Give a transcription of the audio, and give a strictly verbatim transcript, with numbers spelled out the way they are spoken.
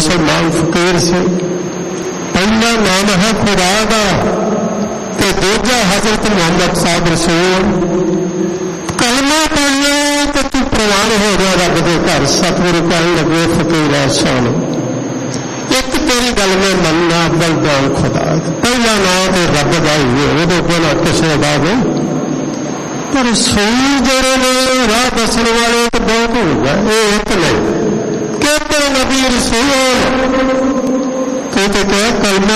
मुसलमान फकीर से। पहला नाम है खुदा का ते दूजा हजरत मुहम्मद साहब रसूल। कलमा पढ़ना तो तू प्रवान हो गया रब के घर। सतगुरु कहन लगे फकीर सुन, एक तेरी गल में मनना बलदान खुदा, पहला नाम तो रब का ही है, वो बिना किसी का नहीं। पर सुन जोड़े ने राह दसने वाले तो बहुत हो गए, ये एक नहीं कहते नबी रसूल। तो तो क्या कलमा